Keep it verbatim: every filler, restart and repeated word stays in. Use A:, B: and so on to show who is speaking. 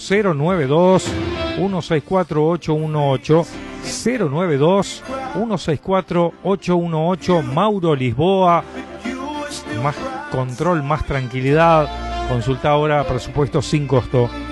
A: cero nueve dos, uno seis cuatro, ocho uno ocho, cero nueve dos, uno seis cuatro, ocho uno ocho. Mauro Lisboa, más control, más tranquilidad. Consulta ahora, presupuesto sin costo.